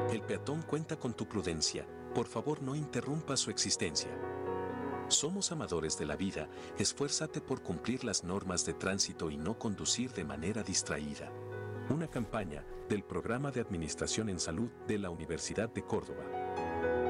El peatón cuenta con tu prudencia. Por favor, no interrumpa su existencia. Somos amadores de la vida, esfuérzate por cumplir las normas de tránsito y no conducir de manera distraída. Una campaña del Programa de Administración en Salud de la Universidad de Córdoba.